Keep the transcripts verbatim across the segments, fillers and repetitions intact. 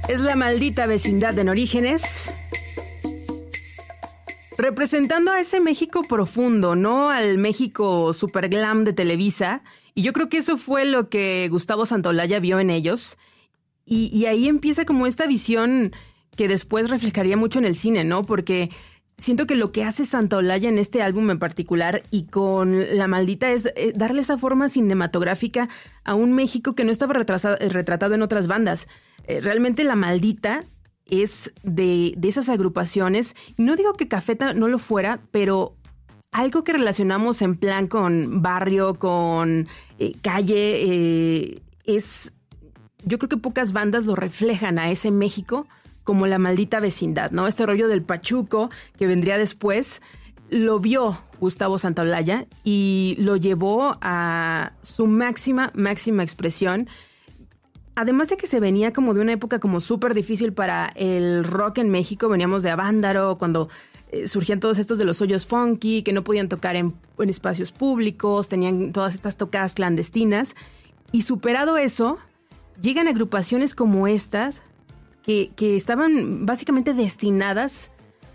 Es la maldita vecindad en Orígenes, representando a ese México profundo, no al México super glam de Televisa. Y yo creo que eso fue lo que Gustavo Santaolalla vio en ellos. Y, y ahí empieza como esta visión que después reflejaría mucho en el cine, ¿no? Porque siento que lo que hace Santaolalla en este álbum en particular y con La Maldita es darle esa forma cinematográfica a un México que no estaba retratado en otras bandas. Realmente La Maldita es de, de esas agrupaciones. No digo que Cafeta no lo fuera, pero algo que relacionamos en plan con barrio, con eh, calle, eh, es... Yo creo que pocas bandas lo reflejan a ese México como La Maldita Vecindad, ¿no? Este rollo del pachuco que vendría después, lo vio Gustavo Santaolalla y lo llevó a su máxima, máxima expresión. Además de que se venía como de una época como súper difícil para el rock en México, veníamos de Avándaro, cuando eh, surgían todos estos de los hoyos funky, que no podían tocar en, en espacios públicos, tenían todas estas tocadas clandestinas. Y superado eso, llegan agrupaciones como estas, que, que estaban básicamente destinadas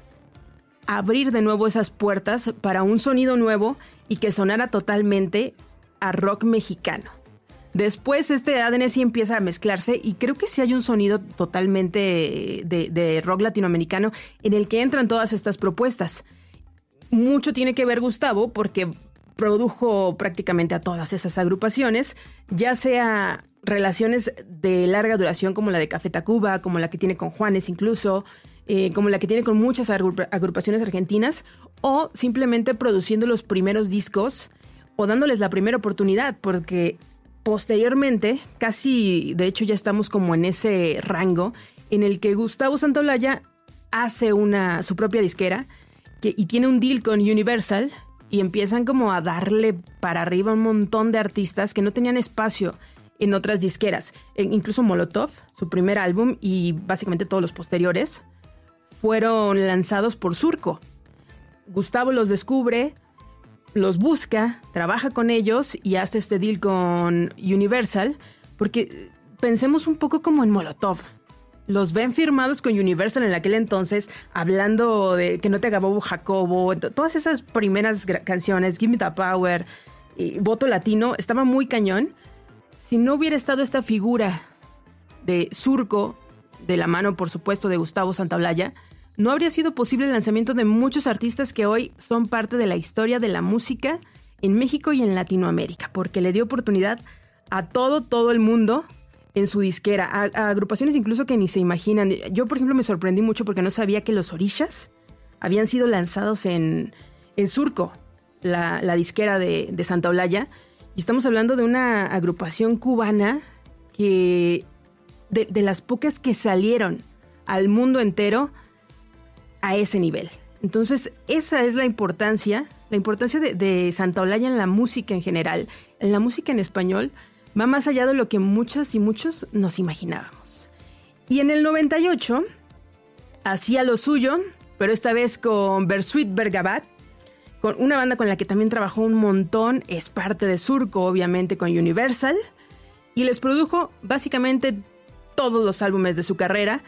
a abrir de nuevo esas puertas para un sonido nuevo y que sonara totalmente a rock mexicano. Después este A D N sí empieza a mezclarse y creo que sí hay un sonido totalmente de, de rock latinoamericano en el que entran todas estas propuestas. Mucho tiene que ver Gustavo porque produjo prácticamente a todas esas agrupaciones, ya sea relaciones de larga duración como la de Café Tacuba, como la que tiene con Juanes incluso, eh, como la que tiene con muchas agrupa- agrupaciones argentinas, o simplemente produciendo los primeros discos o dándoles la primera oportunidad, porque posteriormente, casi de hecho ya estamos como en ese rango en el que Gustavo Santaolalla hace una, su propia disquera que, y tiene un deal con Universal y empiezan como a darle para arriba un montón de artistas que no tenían espacio en otras disqueras. Incluso Molotov, su primer álbum y básicamente todos los posteriores, fueron lanzados por Surco. Gustavo los descubre, los busca, trabaja con ellos y hace este deal con Universal, porque pensemos un poco como en Molotov. Los ven firmados con Universal en aquel entonces, hablando de Que no te haga bobo Jacobo, todas esas primeras gra- canciones, Give Me the Power, y Voto Latino, estaba muy cañón. Si no hubiera estado esta figura de Surco, de la mano, por supuesto, de Gustavo Santaolalla, no habría sido posible el lanzamiento de muchos artistas que hoy son parte de la historia de la música en México y en Latinoamérica, porque le dio oportunidad a todo, todo el mundo en su disquera, a, a agrupaciones incluso que ni se imaginan. Yo, por ejemplo, me sorprendí mucho porque no sabía que los Orishas habían sido lanzados en, en Surco, la, la disquera de, de Santaolalla, y estamos hablando de una agrupación cubana que de, de las pocas que salieron al mundo entero a ese nivel. Entonces, esa es la importancia, la importancia de, de Santaolalla en la música en general, en la música en español, va más allá de lo que muchas y muchos nos imaginábamos. Y en el noventa y ocho, hacía lo suyo, pero esta vez con Bersuit Vergarabat, con una banda con la que también trabajó un montón, es parte de Surco, obviamente, con Universal, y les produjo básicamente todos los álbumes de su carrera,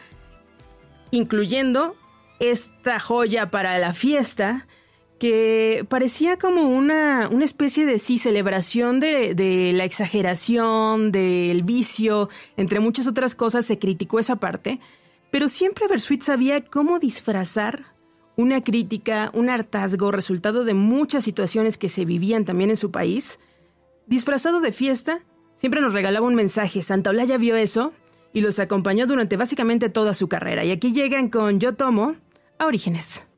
incluyendo esta joya para la fiesta, que parecía como una, una especie de sí, celebración de, de la exageración, del vicio, entre muchas otras cosas. Se criticó esa parte, pero siempre Bersuit sabía cómo disfrazar una crítica, un hartazgo, resultado de muchas situaciones que se vivían también en su país. Disfrazado de fiesta, siempre nos regalaba un mensaje. Santaolalla vio eso y los acompañó durante básicamente toda su carrera. Y aquí llegan con Yo Tomo a Orígenes.